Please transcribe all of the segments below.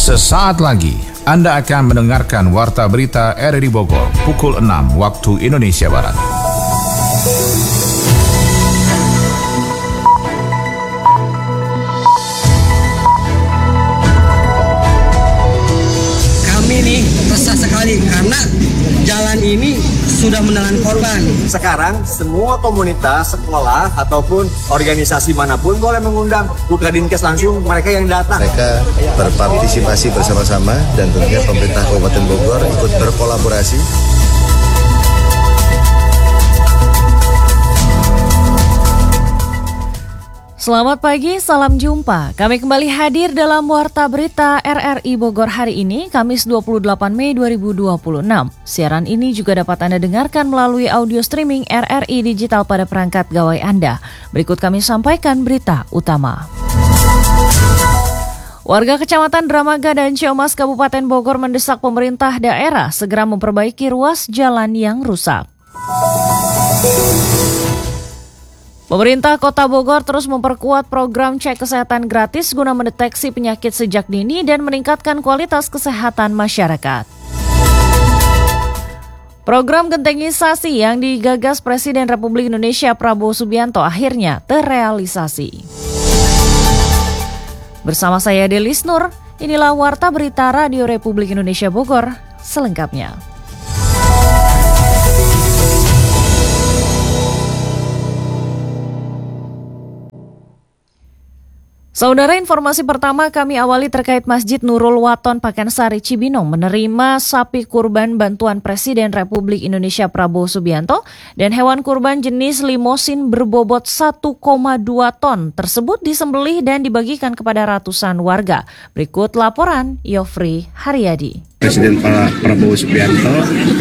Sesaat lagi Anda akan mendengarkan Warta Berita RRI Bogor pukul 6 waktu Indonesia Barat. Kami nih resah sekali karena jalan ini sudah menelan korban. Sekarang semua komunitas, sekolah ataupun organisasi manapun boleh mengundang Bukadinkes langsung mereka yang datang. Mereka berpartisipasi bersama-sama dan tentunya pemerintah Kabupaten Bogor ikut berkolaborasi. Selamat pagi, salam jumpa. Kami kembali hadir dalam Warta Berita RRI Bogor hari ini, Kamis 28 Mei 2026. Siaran ini juga dapat Anda dengarkan melalui audio streaming RRI Digital pada perangkat gawai Anda. Berikut kami sampaikan berita utama. Warga Kecamatan Dramaga dan Ciamas Kabupaten Bogor mendesak pemerintah daerah segera memperbaiki ruas jalan yang rusak. Pemerintah Kota Bogor terus memperkuat program cek kesehatan gratis guna mendeteksi penyakit sejak dini dan meningkatkan kualitas kesehatan masyarakat. Program gentengisasi yang digagas Presiden Republik Indonesia Prabowo Subianto akhirnya terrealisasi. Bersama saya Delis Nur, inilah Warta Berita Radio Republik Indonesia Bogor selengkapnya. Saudara, informasi pertama kami awali terkait Masjid Nurul Waton Pakansari Cibinong menerima sapi kurban bantuan Presiden Republik Indonesia Prabowo Subianto dan hewan kurban jenis limosin berbobot 1,2 ton tersebut disembelih dan dibagikan kepada ratusan warga. Berikut laporan Yofri Haryadi. Presiden Prabowo Subianto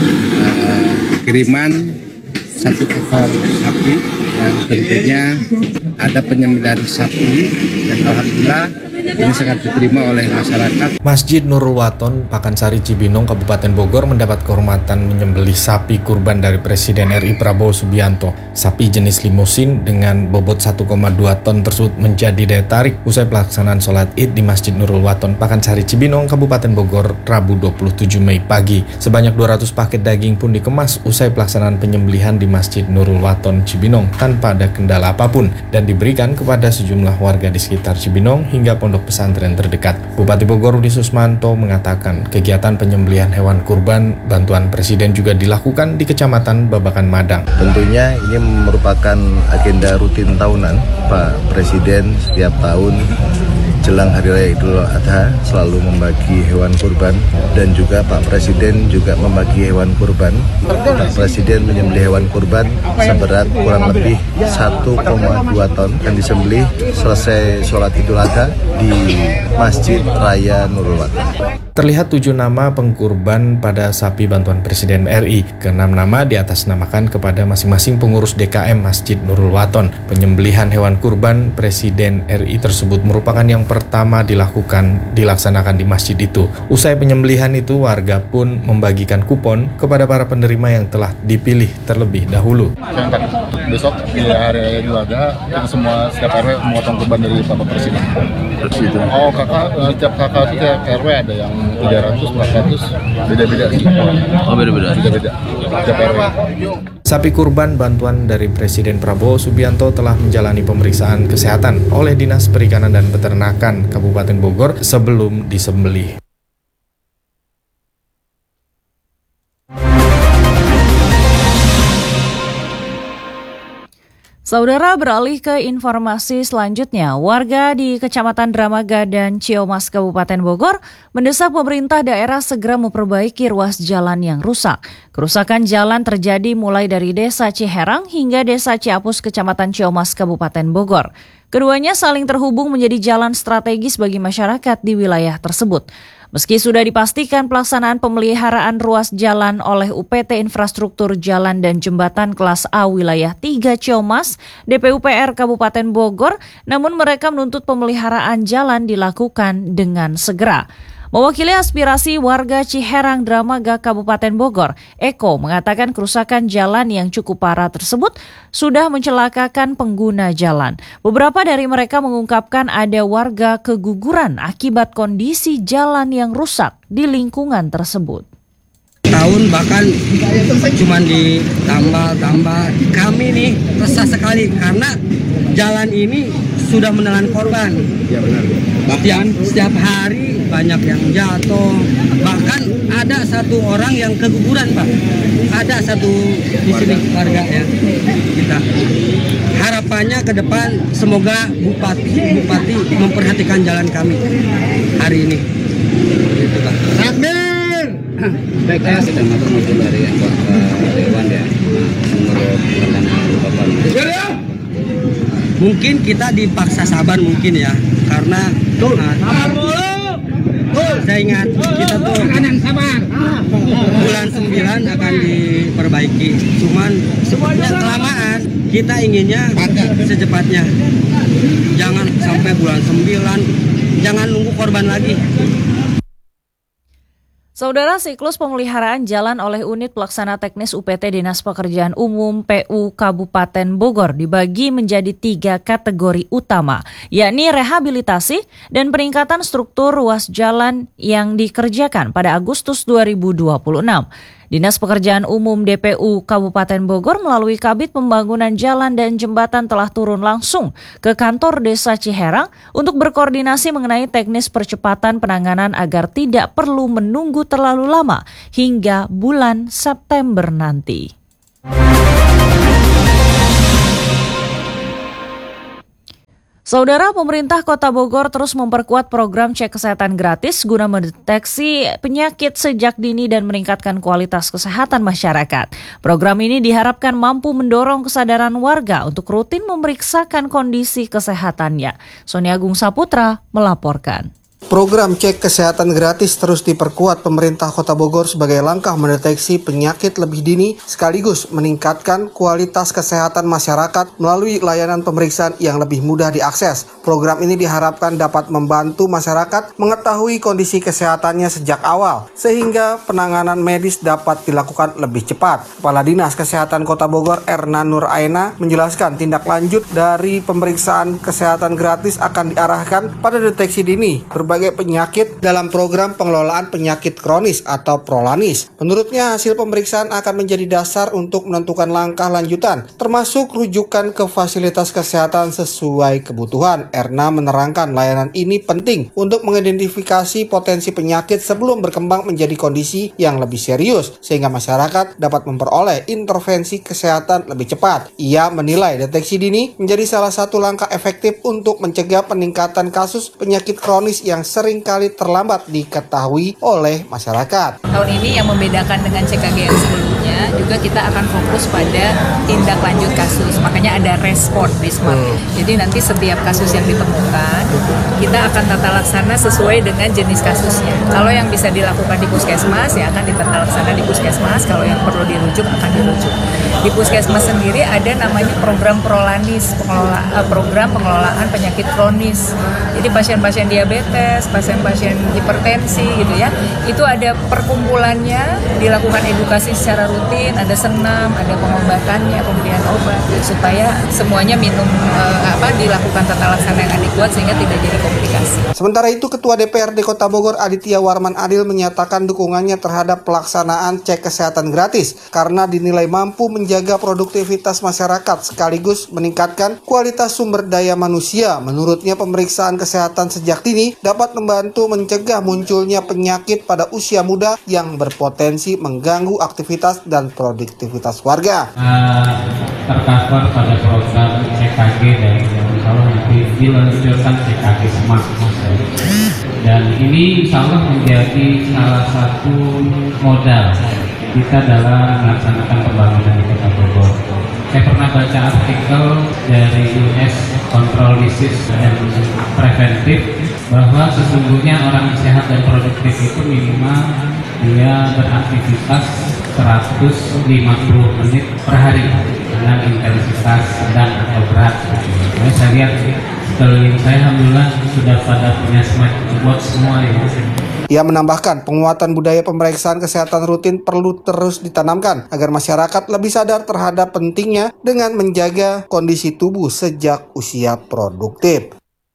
kiriman 1 ekor sapi dan tentunya ada penyembelihan sapi dan alhamdulillah ini sangat diterima oleh masyarakat. Masjid Nurul Waton Pakansari Cibinong Kabupaten Bogor mendapat kehormatan menyembelih sapi kurban dari Presiden RI Prabowo Subianto. Sapi jenis limosin dengan bobot 1,2 ton tersebut menjadi daya tarik usai pelaksanaan sholat Id di Masjid Nurul Waton Pakansari Cibinong Kabupaten Bogor Rabu 27 Mei pagi. Sebanyak 200 paket daging pun dikemas usai pelaksanaan penyembelihan di Masjid Nurul Waton Cibinong tanpa ada kendala apapun dan diberikan kepada sejumlah warga di sekitar Cibinong hingga pondok pesantren terdekat. Bupati Bogor Rudi Susmanto mengatakan kegiatan penyembelihan hewan kurban bantuan Presiden juga dilakukan di Kecamatan Babakan Madang. Tentunya ini merupakan agenda rutin tahunan Pak Presiden setiap tahun jelang Hari Raya Idul Adha selalu membagi hewan kurban dan juga Pak Presiden juga membagi hewan kurban. Pak Presiden menyembelih hewan kurban seberat kurang lebih 1,2 ton dan disembelih selesai sholat Idul Adha di Masjid Raya Nurul Waton. Terlihat 7 nama pengkurban pada sapi bantuan Presiden RI. Ke-6 nama diatasnamakan kepada masing-masing pengurus DKM Masjid Nurul Waton. Penyembelihan hewan kurban Presiden RI tersebut merupakan yang pertama dilaksanakan di masjid itu. Usai penyembelihan itu, warga pun membagikan kupon kepada para penerima yang telah dipilih terlebih dahulu. Besok di hari raya Idul Adha kita semua setiap RW memotong kurban dari Bapak Presiden. Oh setiap kakak setiap RW ada yang 300, 400, beda-beda sih. Oh beda-beda. Setiap RW. Sapi kurban bantuan dari Presiden Prabowo Subianto telah menjalani pemeriksaan kesehatan oleh Dinas Perikanan dan Peternakan Kabupaten Bogor sebelum disembelih. Saudara, beralih ke informasi selanjutnya. Warga di Kecamatan Dramaga dan Ciamas Kabupaten Bogor mendesak pemerintah daerah segera memperbaiki ruas jalan yang rusak. Kerusakan jalan terjadi mulai dari Desa Ciherang hingga Desa Ciapus Kecamatan Ciamas Kabupaten Bogor. Keduanya saling terhubung menjadi jalan strategis bagi masyarakat di wilayah tersebut. Meski sudah dipastikan pelaksanaan pemeliharaan ruas jalan oleh UPT Infrastruktur Jalan dan Jembatan Kelas A Wilayah 3 Ciamas, DPUPR Kabupaten Bogor, namun mereka menuntut pemeliharaan jalan dilakukan dengan segera. Mewakili aspirasi warga Ciherang Dramaga Kabupaten Bogor, Eko mengatakan kerusakan jalan yang cukup parah tersebut sudah mencelakakan pengguna jalan. Beberapa dari mereka mengungkapkan ada warga keguguran akibat kondisi jalan yang rusak di lingkungan tersebut. Tahun bahkan cuma ditambah. Kami nih resah sekali karena jalan ini sudah menelan korban. Ya benar. Bahkan setiap hari banyak yang jatuh. Bahkan ada satu orang yang keguguran, Pak. Ada satu di sini warga ya. Kita harapannya ke depan semoga bupati memperhatikan jalan kami hari ini. Gitu, Pak. Baik, saya sedang ngobrol dari anggota Dewan ya. Menurut pandangan Bapak. Mungkin kita dipaksa sabar mungkin ya, karena saya ingat kita tuh bulan 9 akan diperbaiki. Cuman sepertinya kelamaan, kita inginnya secepatnya. Jangan sampai bulan 9, jangan nunggu korban lagi. Saudara, siklus pemeliharaan jalan oleh Unit Pelaksana Teknis UPT Dinas Pekerjaan Umum PU Kabupaten Bogor dibagi menjadi 3 kategori utama, yakni rehabilitasi dan peningkatan struktur ruas jalan yang dikerjakan pada Agustus 2026. Dinas Pekerjaan Umum DPU Kabupaten Bogor melalui Kabid Pembangunan Jalan dan Jembatan telah turun langsung ke kantor Desa Ciherang untuk berkoordinasi mengenai teknis percepatan penanganan agar tidak perlu menunggu terlalu lama hingga bulan September nanti. Saudara, pemerintah Kota Bogor terus memperkuat program cek kesehatan gratis guna mendeteksi penyakit sejak dini dan meningkatkan kualitas kesehatan masyarakat. Program ini diharapkan mampu mendorong kesadaran warga untuk rutin memeriksakan kondisi kesehatannya. Sony Agung Saputra melaporkan. Program cek kesehatan gratis terus diperkuat pemerintah Kota Bogor sebagai langkah mendeteksi penyakit lebih dini sekaligus meningkatkan kualitas kesehatan masyarakat melalui layanan pemeriksaan yang lebih mudah diakses. Program ini diharapkan dapat membantu masyarakat mengetahui kondisi kesehatannya sejak awal sehingga penanganan medis dapat dilakukan lebih cepat. Kepala Dinas Kesehatan Kota Bogor Erna Nur Aina menjelaskan tindak lanjut dari pemeriksaan kesehatan gratis akan diarahkan pada deteksi dini berbagai penyakit dalam program pengelolaan penyakit kronis atau Prolanis. Menurutnya, hasil pemeriksaan akan menjadi dasar untuk menentukan langkah lanjutan, termasuk rujukan ke fasilitas kesehatan sesuai kebutuhan. Erna menerangkan layanan ini penting untuk mengidentifikasi potensi penyakit sebelum berkembang menjadi kondisi yang lebih serius, sehingga masyarakat dapat memperoleh intervensi kesehatan lebih cepat. Ia menilai deteksi dini menjadi salah satu langkah efektif untuk mencegah peningkatan kasus penyakit kronis yang seringkali terlambat diketahui oleh masyarakat. Tahun ini yang membedakan dengan CKG yang sebelumnya, juga kita akan fokus pada tindak lanjut kasus. Makanya ada respon Bismarck. Jadi nanti setiap kasus yang ditemukan, kita akan tata laksana sesuai dengan jenis kasusnya. Kalau yang bisa dilakukan di puskesmas, ya akan ditata laksana di puskesmas. Kalau yang perlu dirujuk, akan dirujuk. Di puskesmas sendiri ada namanya program Prolanis, program pengelolaan penyakit kronis. Jadi pasien-pasien diabetes, pasien-pasien hipertensi gitu ya, itu ada perkumpulannya, dilakukan edukasi secara rutin, ada senam, ada pengobatannya, pemberian obat, supaya semuanya dilakukan tata laksana yang adekuat sehingga tidak jadi komplikasi. Sementara itu, Ketua DPRD Kota Bogor Aditya Warman Adil menyatakan dukungannya terhadap pelaksanaan cek kesehatan gratis karena dinilai mampu menjaga produktivitas masyarakat sekaligus meningkatkan kualitas sumber daya manusia. Menurutnya, pemeriksaan kesehatan sejak dini dapat membantu mencegah munculnya penyakit pada usia muda yang berpotensi mengganggu aktivitas dan produktivitas warga. Tercover pada program CKG dari kalau nanti diluncurkan CKG Smart, dan ini insya Allah menjadi salah satu modal kita dalam melaksanakan pembangunan di Kota Bogor. Saya pernah baca artikel dari US Control Disease and Preventive bahwa sesungguhnya orang sehat dan produktif itu minimal dia beraktivitas 150 menit per hari dengan intensitas sedang atau berat. Jadi saya lihat sekeliling saya alhamdulillah sudah pada punya smartwatch semua ya. Ia menambahkan penguatan budaya pemeriksaan kesehatan rutin perlu terus ditanamkan agar masyarakat lebih sadar terhadap pentingnya dengan menjaga kondisi tubuh sejak usia produktif.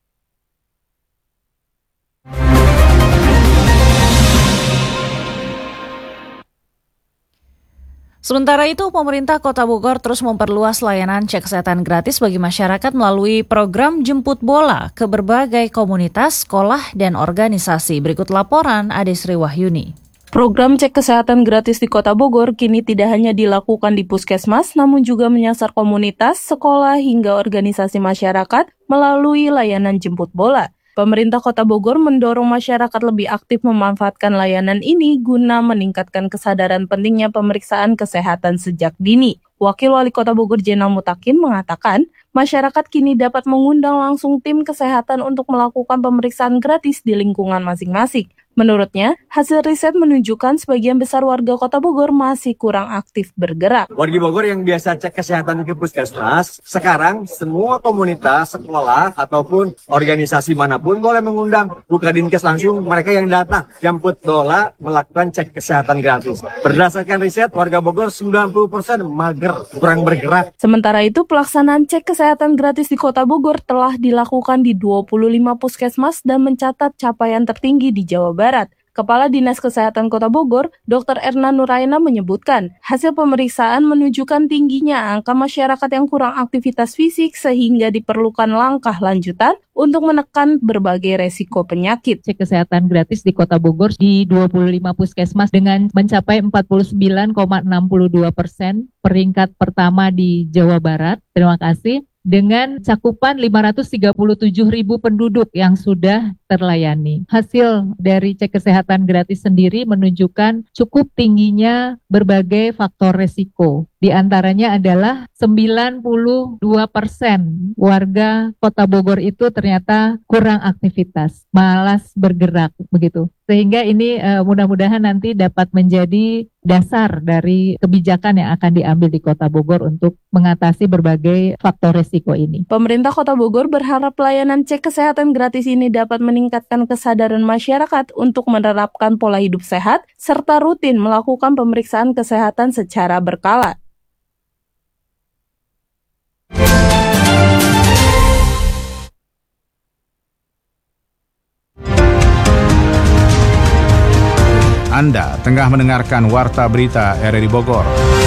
Sementara itu, pemerintah Kota Bogor terus memperluas layanan cek kesehatan gratis bagi masyarakat melalui program jemput bola ke berbagai komunitas, sekolah, dan organisasi. Berikut laporan Ade Sri Wahyuni. Program cek kesehatan gratis di Kota Bogor kini tidak hanya dilakukan di puskesmas, namun juga menyasar komunitas, sekolah, hingga organisasi masyarakat melalui layanan jemput bola. Pemerintah Kota Bogor mendorong masyarakat lebih aktif memanfaatkan layanan ini guna meningkatkan kesadaran pentingnya pemeriksaan kesehatan sejak dini. Wakil Wali Kota Bogor Jenal Mutakin mengatakan, masyarakat kini dapat mengundang langsung tim kesehatan untuk melakukan pemeriksaan gratis di lingkungan masing-masing. Menurutnya, hasil riset menunjukkan sebagian besar warga Kota Bogor masih kurang aktif bergerak. Warga Bogor yang biasa cek kesehatan ke puskesmas, sekarang semua komunitas, sekolah, ataupun organisasi manapun boleh mengundang Bukadinkes langsung mereka yang datang jemput bola melakukan cek kesehatan gratis. Berdasarkan riset, warga Bogor 90% mager, kurang bergerak. Sementara itu, pelaksanaan cek kesehatan gratis di Kota Bogor telah dilakukan di 25 puskesmas dan mencatat capaian tertinggi di Jawa Barat. Kepala Dinas Kesehatan Kota Bogor, Dr. Erna Nuraina menyebutkan, hasil pemeriksaan menunjukkan tingginya angka masyarakat yang kurang aktivitas fisik sehingga diperlukan langkah lanjutan untuk menekan berbagai resiko penyakit. Cek kesehatan gratis di Kota Bogor di 25 puskesmas dengan mencapai 49,62%, peringkat pertama di Jawa Barat. Terima kasih. Dengan cakupan 537.000 penduduk yang sudah terlayani. Hasil dari cek kesehatan gratis sendiri menunjukkan cukup tingginya berbagai faktor resiko. Di antaranya adalah 92% warga Kota Bogor itu ternyata kurang aktivitas, malas bergerak begitu. Sehingga ini mudah-mudahan nanti dapat menjadi dasar dari kebijakan yang akan diambil di Kota Bogor untuk mengatasi berbagai faktor resiko ini. Pemerintah Kota Bogor berharap layanan cek kesehatan gratis ini dapat meningkatkan kesadaran masyarakat untuk menerapkan pola hidup sehat serta rutin melakukan pemeriksaan kesehatan secara berkala. Anda tengah mendengarkan Warta Berita RRI Bogor.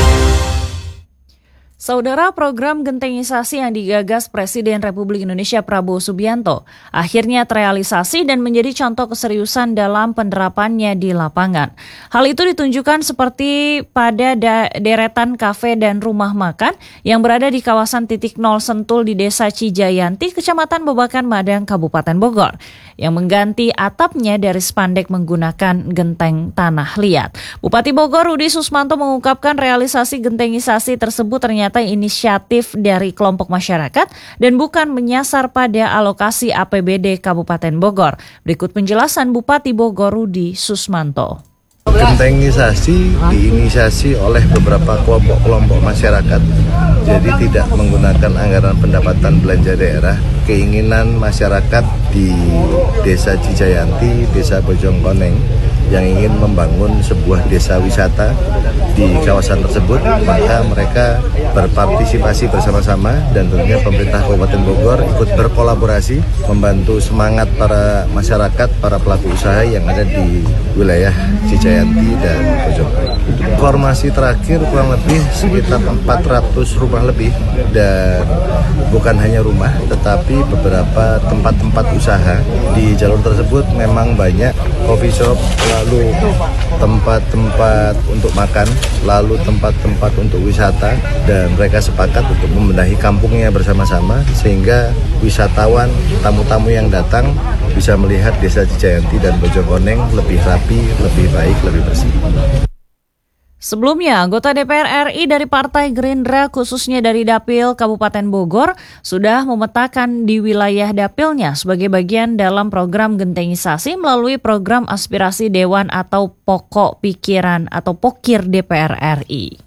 Saudara, program gentengisasi yang digagas Presiden Republik Indonesia Prabowo Subianto akhirnya terrealisasi dan menjadi contoh keseriusan dalam penerapannya di lapangan. Hal itu ditunjukkan seperti pada deretan kafe dan rumah makan yang berada di kawasan titik nol Sentul di Desa Cijayanti, Kecamatan Babakan Madang, Kabupaten Bogor, yang mengganti atapnya dari spandek menggunakan genteng tanah liat. Bupati Bogor Rudi Susmanto mengungkapkan realisasi gentengisasi tersebut ternyata inisiatif dari kelompok masyarakat dan bukan menyasar pada alokasi APBD Kabupaten Bogor. Berikut penjelasan Bupati Bogor Rudi Susmanto. Gentengisasi diinisiasi oleh beberapa kelompok masyarakat, jadi tidak menggunakan anggaran pendapatan belanja daerah. Keinginan masyarakat di Desa Cijayanti, Desa Bojongkoneng yang ingin membangun sebuah desa wisata di kawasan tersebut, maka mereka berpartisipasi bersama-sama dan tentunya pemerintah Kabupaten Bogor ikut berkolaborasi membantu semangat para masyarakat, para pelaku usaha yang ada di wilayah Cijayanti dan Bojongkoneng. Informasi terakhir kurang lebih sekitar 400 rumah lebih, dan bukan hanya rumah tetapi beberapa tempat-tempat usaha di jalur tersebut memang banyak coffee shop, lalu tempat-tempat untuk makan, lalu tempat-tempat untuk wisata, dan mereka sepakat untuk membenahi kampungnya bersama-sama sehingga wisatawan, tamu-tamu yang datang bisa melihat Desa Cijayanti dan Bojongkoneng lebih rapi, lebih baik, lebih bersih. Sebelumnya, anggota DPR RI dari Partai Gerindra khususnya dari Dapil Kabupaten Bogor sudah memetakan di wilayah dapilnya sebagai bagian dalam program gentengisasi melalui program aspirasi Dewan atau Pokok Pikiran atau Pokir DPR RI.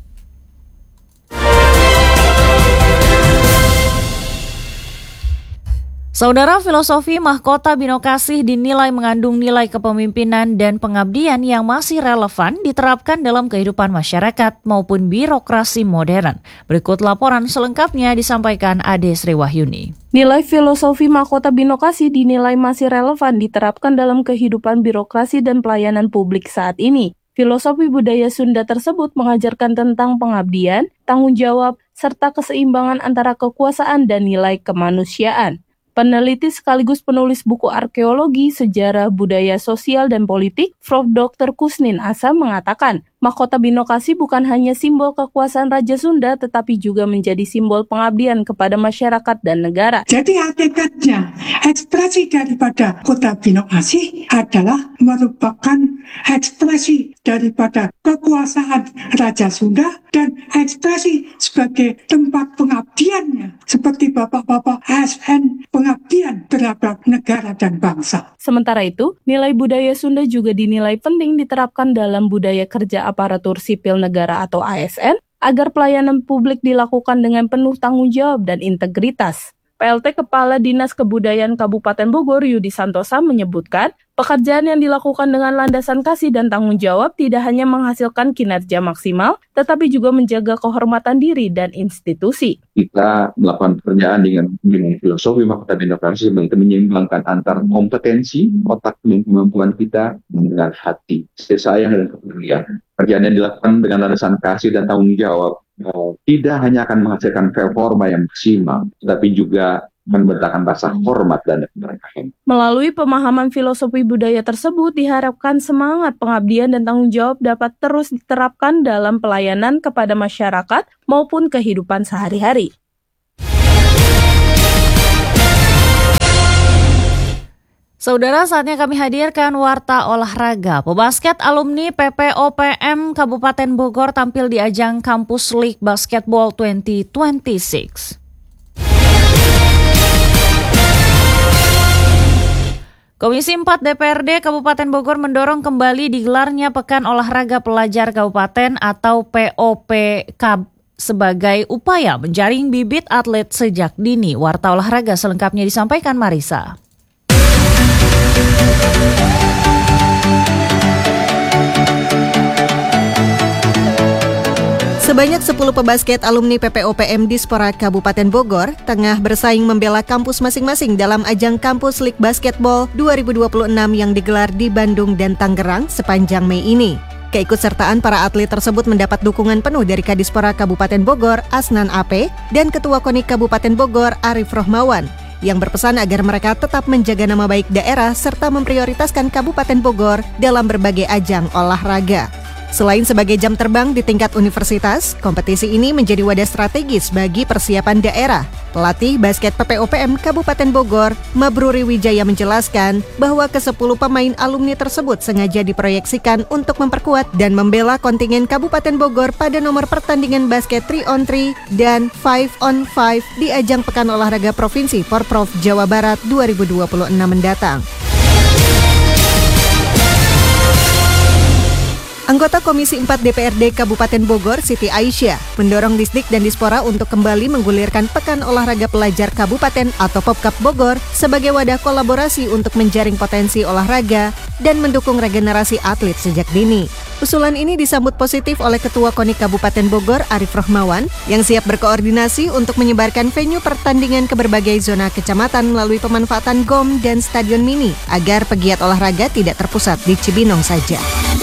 Saudara, filosofi Mahkota Binokasih dinilai mengandung nilai kepemimpinan dan pengabdian yang masih relevan diterapkan dalam kehidupan masyarakat maupun birokrasi modern. Berikut laporan selengkapnya disampaikan Ade Sri Wahyuni. Nilai filosofi Mahkota Binokasih dinilai masih relevan diterapkan dalam kehidupan birokrasi dan pelayanan publik saat ini. Filosofi budaya Sunda tersebut mengajarkan tentang pengabdian, tanggung jawab, serta keseimbangan antara kekuasaan dan nilai kemanusiaan. Peneliti sekaligus penulis buku arkeologi, sejarah, budaya sosial, dan politik, Prof. Dr. Kusnin Asa mengatakan, Mahkota Binokasih bukan hanya simbol kekuasaan Raja Sunda, tetapi juga menjadi simbol pengabdian kepada masyarakat dan negara. Jadi hakikatnya, ekspresi daripada Kota Binokasih adalah merupakan ekspresi daripada kekuasaan Raja Sunda dan ekspresi sebagai tempat pengabdiannya, seperti bapak-bapak ASN pengabdian terhadap negara dan bangsa. Sementara itu, nilai budaya Sunda juga dinilai penting diterapkan dalam budaya kerja aparatur sipil negara atau ASN agar pelayanan publik dilakukan dengan penuh tanggung jawab dan integritas. PLT Kepala Dinas Kebudayaan Kabupaten Bogor Yudi Santosa menyebutkan, pekerjaan yang dilakukan dengan landasan kasih dan tanggung jawab tidak hanya menghasilkan kinerja maksimal, tetapi juga menjaga kehormatan diri dan institusi. Kita melakukan pekerjaan dengan filosofi Mahkota Binokasih untuk menyeimbangkan antar kompetensi, otak dan kemampuan kita dengan hati, kasih sayang dan kepedulian. Pekerjaan yang dilakukan dengan landasan kasih dan tanggung jawab tidak hanya akan menghasilkan performa yang maksimal, tetapi juga membentangkan rasa hormat dan keberkahan. Melalui pemahaman filosofi budaya tersebut, diharapkan semangat pengabdian dan tanggung jawab dapat terus diterapkan dalam pelayanan kepada masyarakat maupun kehidupan sehari-hari. Saudara, saatnya kami hadirkan Warta Olahraga. Pebasket alumni PPOPM Kabupaten Bogor tampil di ajang Kampus League Basketball 2026. Komisi 4 DPRD Kabupaten Bogor mendorong kembali digelarnya Pekan Olahraga Pelajar Kabupaten atau POPK sebagai upaya menjaring bibit atlet sejak dini. Warta Olahraga selengkapnya disampaikan Marisa. Sebanyak 10 pebasket alumni PPOPM Dispora Kabupaten Bogor tengah bersaing membela kampus masing-masing dalam ajang Kampus League Basketball 2026 yang digelar di Bandung dan Tangerang sepanjang Mei ini. Keikutsertaan para atlet tersebut mendapat dukungan penuh dari Kadispora Kabupaten Bogor, Asnan AP, dan Ketua KONIK Kabupaten Bogor, Arif Rohmawan, yang berpesan agar mereka tetap menjaga nama baik daerah serta memprioritaskan Kabupaten Bogor dalam berbagai ajang olahraga. Selain sebagai jam terbang di tingkat universitas, kompetisi ini menjadi wadah strategis bagi persiapan daerah. Pelatih basket PPOPM Kabupaten Bogor, Mabruri Wijaya menjelaskan bahwa ke-10 pemain alumni tersebut sengaja diproyeksikan untuk memperkuat dan membela kontingen Kabupaten Bogor pada nomor pertandingan basket 3-on-3 dan 5-on-5 di ajang Pekan Olahraga Provinsi Porprov Jawa Barat 2026 mendatang. Anggota Komisi 4 DPRD Kabupaten Bogor, Siti Aisyah, mendorong Disdik dan Dispora untuk kembali menggulirkan Pekan Olahraga Pelajar Kabupaten atau POPKAP Bogor sebagai wadah kolaborasi untuk menjaring potensi olahraga dan mendukung regenerasi atlet sejak dini. Usulan ini disambut positif oleh Ketua KONIK Kabupaten Bogor, Arif Rohmawan, yang siap berkoordinasi untuk menyebarkan venue pertandingan ke berbagai zona kecamatan melalui pemanfaatan GOM dan stadion mini agar pegiat olahraga tidak terpusat di Cibinong saja.